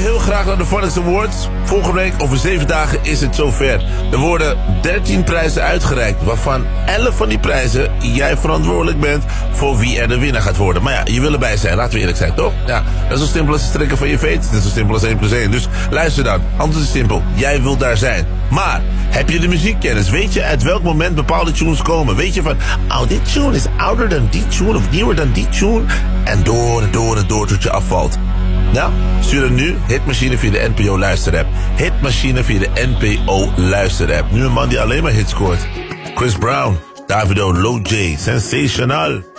heel graag naar de Phonics Awards. Volgende week, over 7 dagen, is het zover. Er worden 13 prijzen uitgereikt, waarvan 11 van die prijzen jij verantwoordelijk bent voor wie er de winnaar gaat worden. Maar ja, je wil erbij zijn, laten we eerlijk zijn, toch? Ja, dat is zo simpel als het strikken van je veet. Dat is zo simpel als 1 + 1. Dus luister dan, antwoord is simpel. Jij wilt daar zijn. Maar heb je de muziekkennis? Weet je uit welk moment bepaalde tunes komen? Weet je van, oh, dit tune is ouder dan die tune of nieuwer dan die tune? En door en door en door tot je afvalt. Nou, stuur dan nu Hitmachine via de NPO luisterapp. Hitmachine via de NPO luisterapp. Nu een man die alleen maar hits scoort. Chris Brown, Davido, Lil J, sensational.